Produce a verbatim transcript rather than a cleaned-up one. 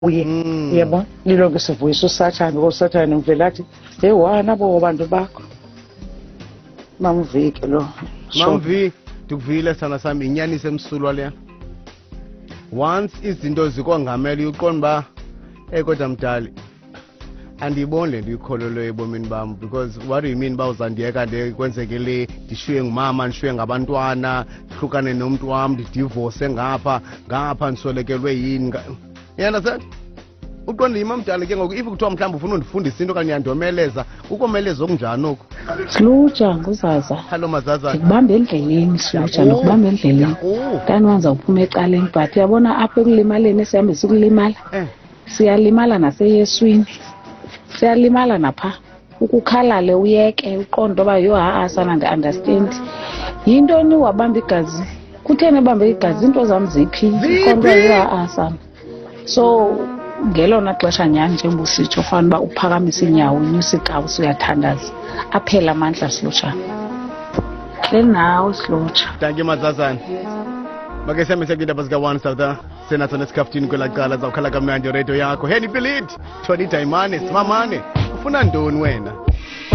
uye yebo lilonke sivuyisa usathane ngosathane ngivela athi hey wa nabo bantu bakho mamvike lo mamvi ndikuvile sana sami inyaniso emsulwa leya once izinto zikongamela uqonda ba hey kodwa mdali andiyiboni le nto ikholelwe ebomini bam because what do you mean ba uzandiyeka le kwenzeke le ndishiywe ngumama ndishiywe ngabantwana ndihlukane nomntu wam ndidivorce ngapha ngapha ndiswelekelwe yini you understand uqonda yima mdala ke ngoku if kuthiwa mhlawumbi ufuna undifundisa into okanye yandomeleza ukomeleza okunjani oku Slutsha nguzaza hallo mazaza ndikubamba endleleni Slutsha ndikubamba endleleni kanti wanza uphuma ecaleni but yabona apha ekulimaleni sihambe sikulimala eh siyalimala naseyeswini siyalimala napha ukukhalale uyeke uqondo ba yo ha asana ndi-understand yintoni wabamba igazi kutheni ebambe igazi into zam ziphi uqondo ba yo ha asana so ngelona xesha nyani njengositsho ufana uba uphakamise inyawo unyusa igawu uyathandaza aphela amandla Slutsha hle nawe Slutsha thank you mazazana make sihambe sekuyindaba zika-one south senator nesikhaftini kwela cala zawukhala kamnandi radio yakho heni bilid thonita imane simamane ufuna ntoni wena